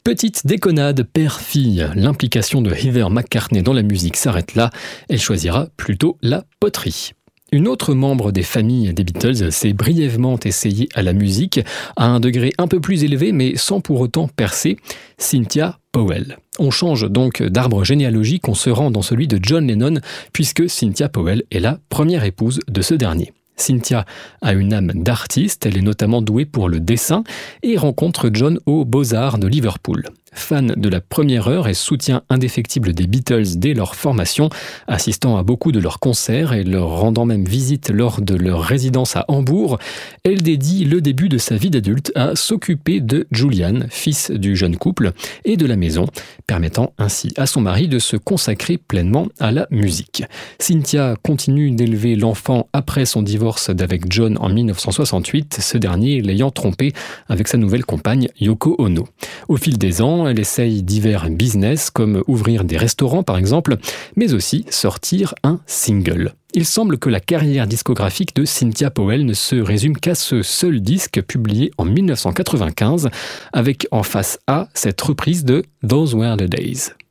Petite déconnade père-fille, l'implication de Heather McCartney dans la musique s'arrête là, elle choisira plutôt la poterie. Une autre membre des familles des Beatles s'est brièvement essayée à la musique, à un degré un peu plus élevé mais sans pour autant percer, Cynthia Powell. On change donc d'arbre généalogique, on se rend dans celui de John Lennon, puisque Cynthia Powell est la première épouse de ce dernier. Cynthia a une âme d'artiste, elle est notamment douée pour le dessin et rencontre John aux Beaux-Arts de Liverpool. Fan de la première heure et soutien indéfectible des Beatles dès leur formation, assistant à beaucoup de leurs concerts et leur rendant même visite lors de leur résidence à Hambourg, elle dédie le début de sa vie d'adulte à s'occuper de Julian, fils du jeune couple, et de la maison, permettant ainsi à son mari de se consacrer pleinement à la musique. Cynthia continue d'élever l'enfant après son divorce d'avec John en 1968, ce dernier l'ayant trompé avec sa nouvelle compagne Yoko Ono. Au fil des ans, elle essaye divers business comme ouvrir des restaurants par exemple, mais aussi sortir un single. Il semble que la carrière discographique de Cynthia Powell ne se résume qu'à ce seul disque publié en 1995 avec en face A cette reprise de Those Were the Days.